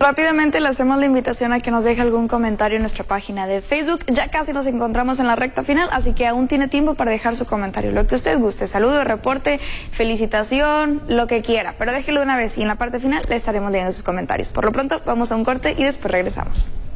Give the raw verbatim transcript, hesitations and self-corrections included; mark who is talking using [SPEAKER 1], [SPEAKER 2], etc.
[SPEAKER 1] Rápidamente le hacemos la invitación a que nos deje algún comentario en nuestra página de Facebook. Ya casi nos encontramos en la recta final, así que aún tiene tiempo para dejar su comentario. Lo que usted guste, saludo, reporte, felicitación, lo que quiera. Pero déjelo una vez y en la parte final le estaremos leyendo sus comentarios. Por lo pronto, vamos a un corte y después regresamos.